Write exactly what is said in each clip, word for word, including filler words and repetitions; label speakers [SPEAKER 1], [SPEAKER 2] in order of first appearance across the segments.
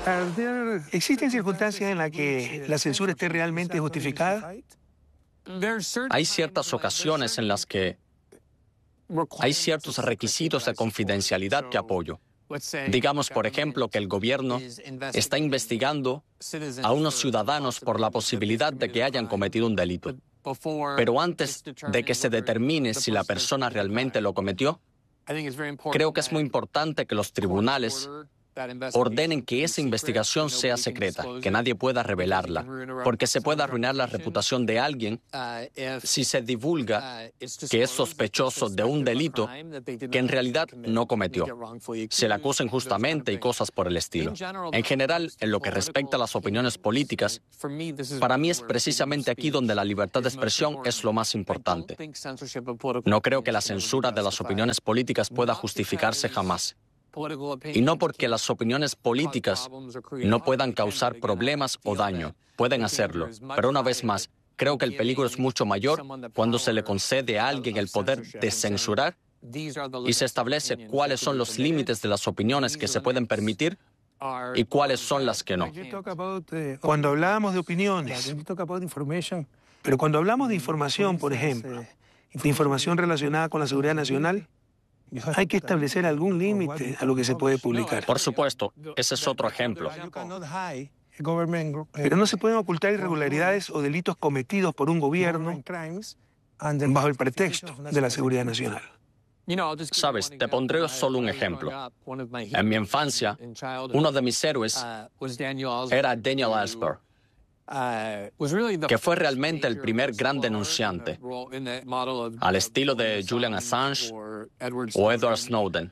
[SPEAKER 1] ¿Existen circunstancias en las que la censura esté realmente justificada?
[SPEAKER 2] Hay ciertas ocasiones en las que hay ciertos requisitos de confidencialidad que apoyo. Digamos, por ejemplo, que el gobierno está investigando a unos ciudadanos por la posibilidad de que hayan cometido un delito. Pero antes de que se determine si la persona realmente lo cometió, creo que es muy importante que los tribunales ordenen que esa investigación sea secreta, que nadie pueda revelarla, porque se puede arruinar la reputación de alguien si se divulga que es sospechoso de un delito que en realidad no cometió. Se le acusa injustamente y cosas por el estilo. En general, en lo que respecta a las opiniones políticas, para mí es precisamente aquí donde la libertad de expresión es lo más importante. No creo que la censura de las opiniones políticas pueda justificarse jamás. Y no porque las opiniones políticas no puedan causar problemas o daño, pueden hacerlo. Pero una vez más, creo que el peligro es mucho mayor cuando se le concede a alguien el poder de censurar y se establece cuáles son los límites de las opiniones que se pueden permitir y cuáles son las que no.
[SPEAKER 1] Cuando hablábamos de opiniones, pero cuando hablamos de información, por ejemplo, de información relacionada con la seguridad nacional, hay que establecer algún límite a lo que se puede publicar.
[SPEAKER 2] Por supuesto, ese es otro ejemplo.
[SPEAKER 1] Pero no se pueden ocultar irregularidades o delitos cometidos por un gobierno bajo el pretexto de la seguridad nacional.
[SPEAKER 2] Sabes, te pondré solo un ejemplo. En mi infancia, uno de mis héroes era Daniel Ellsberg, que fue realmente el primer gran denunciante, al estilo de Julian Assange o Edward Snowden.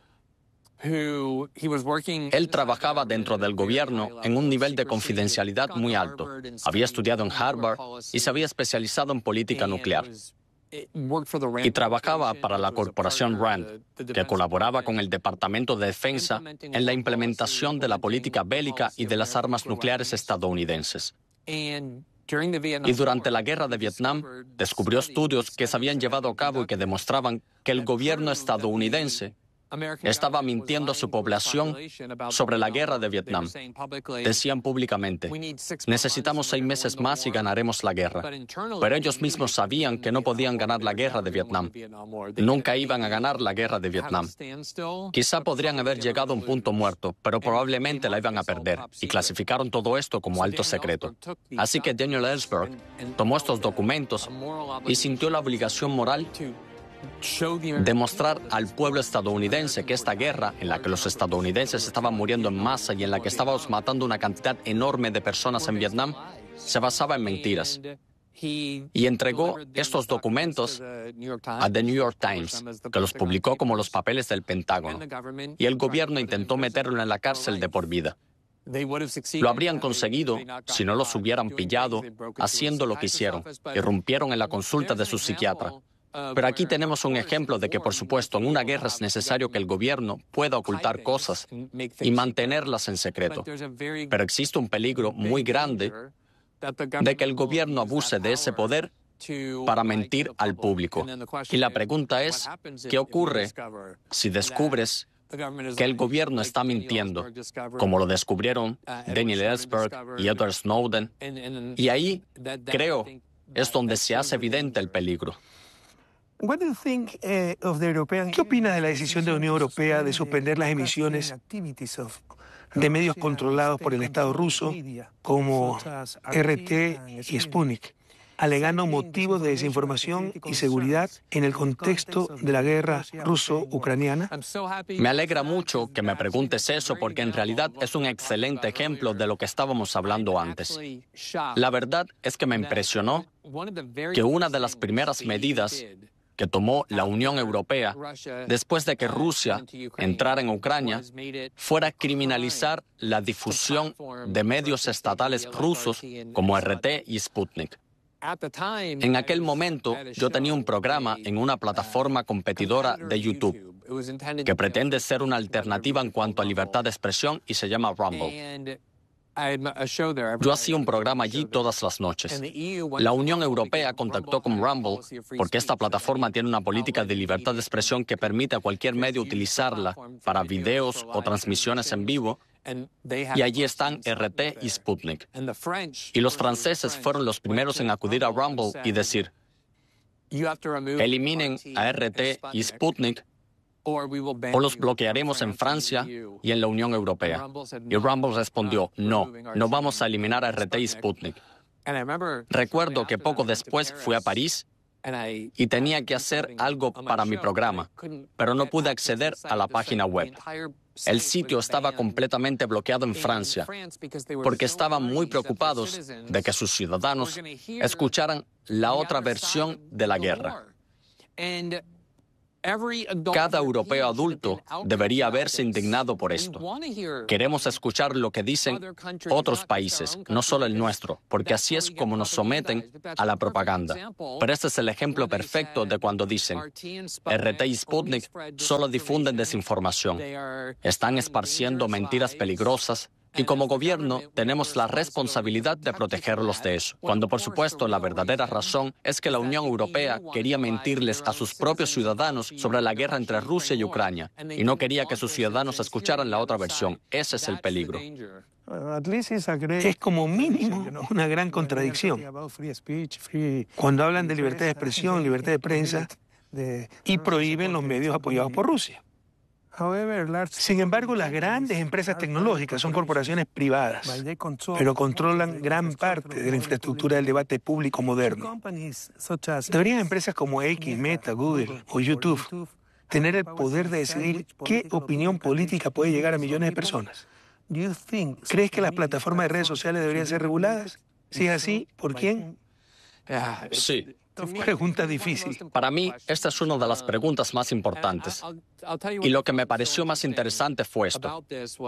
[SPEAKER 2] Él trabajaba dentro del gobierno en un nivel de confidencialidad muy alto. Había estudiado en Harvard y se había especializado en política nuclear. Y trabajaba para la corporación Rand, que colaboraba con el Departamento de Defensa en la implementación de la política bélica y de las armas nucleares estadounidenses. Y durante la guerra de Vietnam, descubrió estudios que se habían llevado a cabo y que demostraban que el gobierno estadounidense estaba mintiendo a su población sobre la guerra de Vietnam. Decían públicamente, necesitamos seis meses más y ganaremos la guerra. Pero ellos mismos sabían que no podían ganar la guerra de Vietnam. Nunca iban a ganar la guerra de Vietnam. Quizá podrían haber llegado a un punto muerto, pero probablemente la iban a perder. Y clasificaron todo esto como alto secreto. Así que Daniel Ellsberg tomó estos documentos y sintió la obligación moral demostrar al pueblo estadounidense que esta guerra, en la que los estadounidenses estaban muriendo en masa y en la que estábamos matando una cantidad enorme de personas en Vietnam, se basaba en mentiras. Y entregó estos documentos a The New York Times, que los publicó como los papeles del Pentágono. Y el gobierno intentó meterlo en la cárcel de por vida. Lo habrían conseguido si no los hubieran pillado haciendo lo que hicieron. Irrumpieron en la consulta de su psiquiatra. Pero aquí tenemos un ejemplo de que, por supuesto, en una guerra es necesario que el gobierno pueda ocultar cosas y mantenerlas en secreto. Pero existe un peligro muy grande de que el gobierno abuse de ese poder para mentir al público. Y la pregunta es, ¿qué ocurre si descubres que el gobierno está mintiendo, como lo descubrieron Daniel Ellsberg y Edward Snowden? Y ahí, creo, es donde se hace evidente el peligro.
[SPEAKER 1] ¿Qué opina de la decisión de la Unión Europea de suspender las emisiones de medios controlados por el Estado ruso, como R T y Sputnik, alegando motivos de desinformación y seguridad en el contexto de la guerra ruso-ucraniana?
[SPEAKER 2] Me alegra mucho que me preguntes eso porque en realidad es un excelente ejemplo de lo que estábamos hablando antes. La verdad es que me impresionó que una de las primeras medidas que tomó la Unión Europea después de que Rusia entrara en Ucrania fuera criminalizar la difusión de medios estatales rusos como R T y Sputnik. En aquel momento, yo tenía un programa en una plataforma competidora de YouTube que pretende ser una alternativa en cuanto a libertad de expresión y se llama Rumble. Yo hacía un programa allí todas las noches. La Unión Europea contactó con Rumble porque esta plataforma tiene una política de libertad de expresión que permite a cualquier medio utilizarla para videos o transmisiones en vivo, y allí están R T y Sputnik. Y los franceses fueron los primeros en acudir a Rumble y decir: eliminen a R T y Sputnik o los bloquearemos en Francia y en la Unión Europea. Y Rumble respondió: no, no vamos a eliminar a R T y Sputnik. Recuerdo que poco después fui a París y tenía que hacer algo para mi programa, pero no pude acceder a la página web. El sitio estaba completamente bloqueado en Francia porque estaban muy preocupados de que sus ciudadanos escucharan la otra versión de la guerra. Cada europeo adulto debería haberse indignado por esto. Queremos escuchar lo que dicen otros países, no solo el nuestro, porque así es como nos someten a la propaganda. Pero este es el ejemplo perfecto de cuando dicen: R T y Sputnik solo difunden desinformación. Están esparciendo mentiras peligrosas. Y como gobierno tenemos la responsabilidad de protegerlos de eso, cuando por supuesto la verdadera razón es que la Unión Europea quería mentirles a sus propios ciudadanos sobre la guerra entre Rusia y Ucrania, y no quería que sus ciudadanos escucharan la otra versión. Ese es el peligro.
[SPEAKER 1] Es como mínimo una gran contradicción. Cuando hablan de libertad de expresión, libertad de prensa, y prohíben los medios apoyados por Rusia. Sin embargo, las grandes empresas tecnológicas son corporaciones privadas, pero controlan gran parte de la infraestructura del debate público moderno. ¿Deberían empresas como X, Meta, Google o YouTube tener el poder de decidir qué opinión política puede llegar a millones de personas? ¿Crees que las plataformas de redes sociales deberían ser reguladas? Si es así, ¿por quién?
[SPEAKER 2] Sí.
[SPEAKER 1] Pregunta difícil.
[SPEAKER 2] Para mí, esta es una de las preguntas más importantes. Y lo que me pareció más interesante fue esto.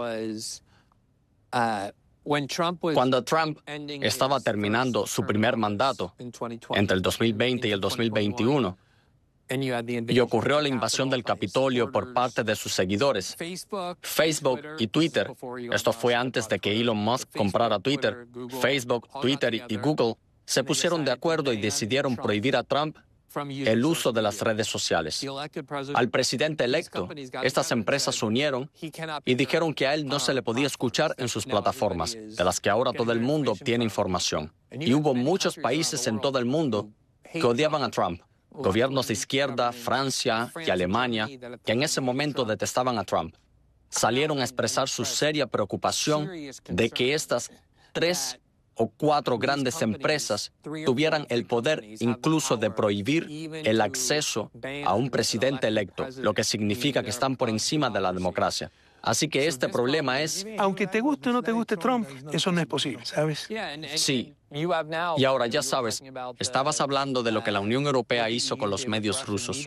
[SPEAKER 2] Cuando Trump estaba terminando su primer mandato, entre el dos mil veinte y el dos mil veintiuno, y ocurrió la invasión del Capitolio por parte de sus seguidores, Facebook y Twitter, esto fue antes de que Elon Musk comprara Twitter, Facebook, Twitter y Google, se pusieron de acuerdo y decidieron prohibir a Trump el uso de las redes sociales. Al presidente electo, estas empresas se unieron y dijeron que a él no se le podía escuchar en sus plataformas, de las que ahora todo el mundo obtiene información. Y hubo muchos países en todo el mundo que odiaban a Trump. Gobiernos de izquierda, Francia y Alemania, que en ese momento detestaban a Trump, salieron a expresar su seria preocupación de que estas tres o cuatro grandes empresas tuvieran el poder incluso de prohibir el acceso a un presidente electo, lo que significa que están por encima de la democracia. Así que este problema es...
[SPEAKER 1] Aunque te guste o no te guste Trump, eso no es posible, ¿sabes?
[SPEAKER 2] Sí. Y ahora ya sabes, estabas hablando de lo que la Unión Europea hizo con los medios rusos.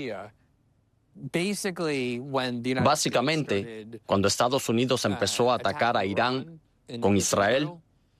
[SPEAKER 2] Básicamente, cuando Estados Unidos empezó a atacar a Irán con Israel,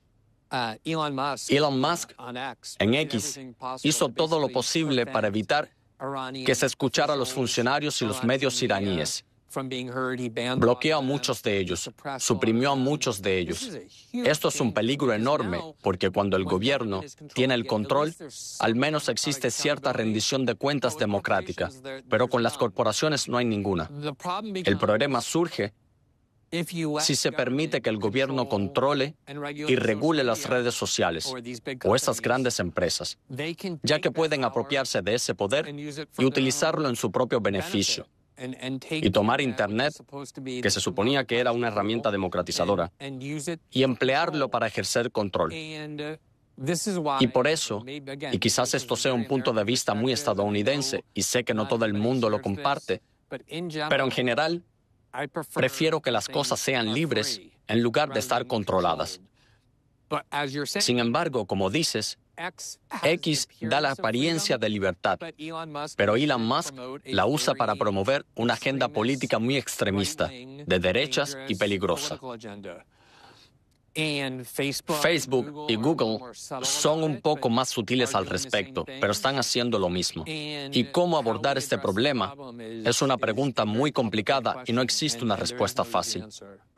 [SPEAKER 2] Elon Musk en X hizo todo lo posible para evitar que se escuchara a los funcionarios y los medios iraníes. Bloqueó a muchos de ellos, suprimió a muchos de ellos. Esto es un peligro enorme, porque cuando el gobierno tiene el control, al menos existe cierta rendición de cuentas democrática, pero con las corporaciones no hay ninguna. El problema surge si se permite que el gobierno controle y regule las redes sociales o esas grandes empresas, ya que pueden apropiarse de ese poder y utilizarlo en su propio beneficio, y tomar Internet, que se suponía que era una herramienta democratizadora, y emplearlo para ejercer control. Y por eso, y quizás esto sea un punto de vista muy estadounidense, y sé que no todo el mundo lo comparte, pero en general, prefiero que las cosas sean libres en lugar de estar controladas. Sin embargo, como dices, X da la apariencia de libertad, pero Elon Musk la usa para promover una agenda política muy extremista, de derechas y peligrosa. Facebook y Google son un poco más sutiles al respecto, pero están haciendo lo mismo. ¿Y cómo abordar este problema? Es una pregunta muy complicada y no existe una respuesta fácil.